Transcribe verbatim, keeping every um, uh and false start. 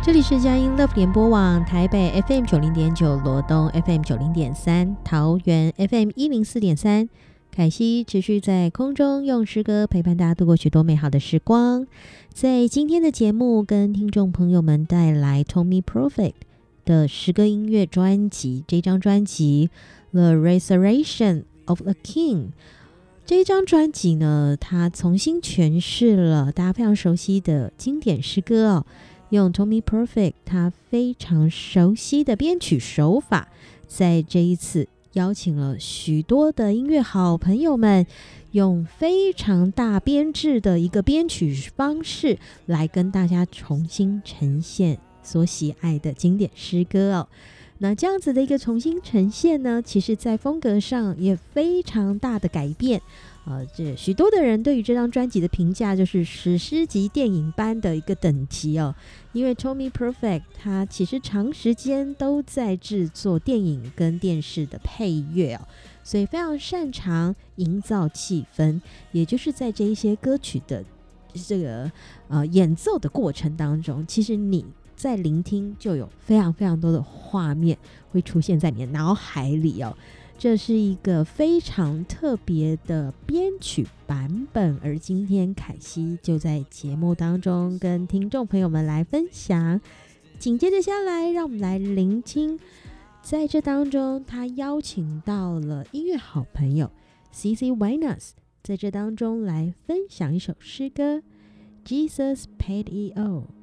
这里是佳音 Love 联播网，台北 F M 九零点九，罗东 F M 九零点三，桃园 F M 一零四点三。凯西持续在空中用诗歌陪伴大家度过许多美好的时光。在今天的节目，跟听众朋友们带来 Tommy Prophet 的诗歌音乐专辑，这张专辑 The Resurrection of the King。这一张专辑呢，它重新诠释了大家非常熟悉的经典诗歌哦，用 Tommy Prophet 他非常熟悉的编曲手法，在这一次邀请了许多的音乐好朋友们，用非常大编制的一个编曲方式来跟大家重新呈现所喜爱的经典诗歌哦。那这样子的一个重新呈现呢，其实在风格上也非常大的改变。呃，这许多的人对于这张专辑的评价就是史诗级电影般的一个等级哦。因为 Tommy Prophet 他其实长时间都在制作电影跟电视的配乐哦，所以非常擅长营造气氛，也就是在这一些歌曲的这个呃演奏的过程当中，其实你在聆听就有非常非常多的画面会出现在你的脑海里哦。这是一个非常特别的编曲版本，而今天凯西就在节目当中跟听众朋友们来分享。紧接着下来，让我们来聆听，在这当中他邀请到了音乐好朋友 C C Winas， 在这当中来分享一首诗歌 Jesus Paid It All。